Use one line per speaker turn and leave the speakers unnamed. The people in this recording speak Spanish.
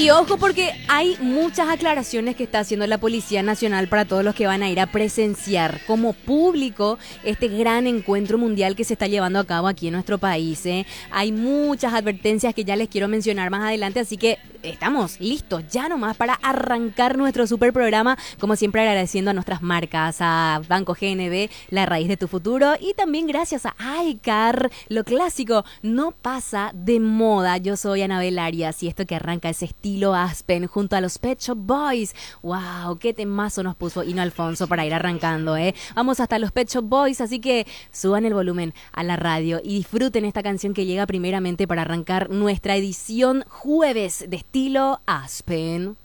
Y ojo porque hay muchas aclaraciones que está haciendo la Policía Nacional para todos los que van a ir a presenciar como público este gran encuentro mundial que se está llevando a cabo aquí en nuestro país. Hay muchas advertencias que ya les quiero mencionar más adelante, así que estamos listos ya nomás para arrancar nuestro super programa, como siempre agradeciendo a nuestras marcas, a Banco GNB, la raíz de tu futuro, y también gracias a iCar, lo clásico no pasa de moda. Yo soy Anabel Arias y esto que arranca es estilo Aspen junto a los Pet Shop Boys. ¡Wow! ¡Qué temazo nos puso Hino Alfonso para ir arrancando, eh! Vamos hasta los Pet Shop Boys, así que suban el volumen a la radio y disfruten esta canción que llega primeramente para arrancar nuestra edición jueves de estilo Aspen.